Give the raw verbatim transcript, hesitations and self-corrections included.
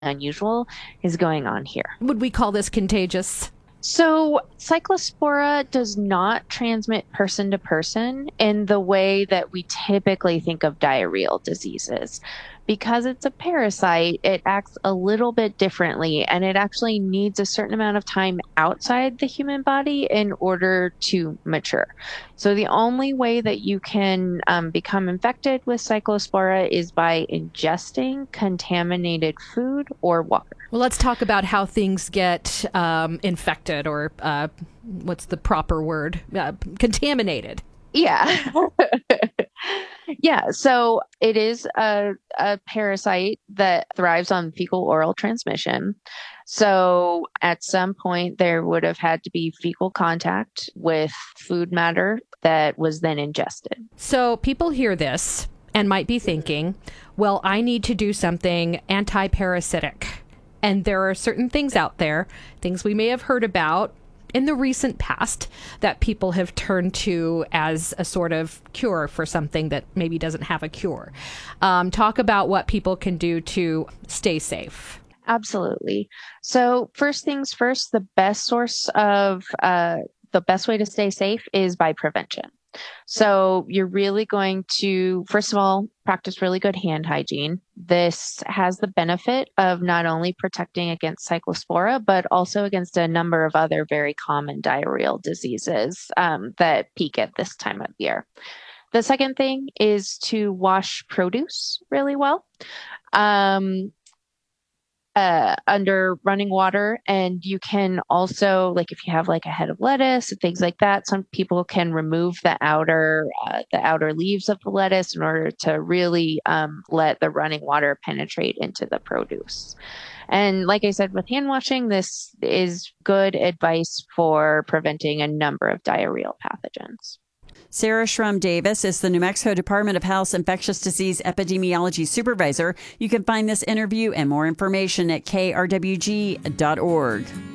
unusual is going on here. Would we call this contagious? So, Cyclospora does not transmit person to person in the way that we typically think of diarrheal diseases. Because it's a parasite, it acts a little bit differently, and it actually needs a certain amount of time outside the human body in order to mature. So, the only way that you can um, become infected with Cyclospora is by ingesting contaminated food or water. Well, let's talk about how things get um, infected, or uh, what's the proper word? Uh, contaminated. Yeah. Yeah. So it is a, a parasite that thrives on fecal oral transmission. So at some point, there would have had to be fecal contact with food matter that was then ingested. So people hear this and might be thinking, well, I need to do something anti-parasitic. And there are certain things out there, things we may have heard about in the recent past, that people have turned to as a sort of cure for something that maybe doesn't have a cure. Um, talk about what people can do to stay safe. Absolutely. So first things first, the best source of uh, the best way to stay safe is by prevention. So you're really going to, first of all, practice really good hand hygiene. This has the benefit of not only protecting against Cyclospora, but also against a number of other very common diarrheal diseases um, that peak at this time of year. The second thing is to wash produce really well. Um, uh, under running water. And you can also, like if you have like a head of lettuce and things like that, some people can remove the outer uh, the outer leaves of the lettuce in order to really um, let the running water penetrate into the produce. And like I said, with hand washing, this is good advice for preventing a number of diarrheal pathogens. Sarah Schrum Davis is the New Mexico Department of Health's Infectious Disease Epidemiology Supervisor. You can find this interview and more information at k r w g dot org.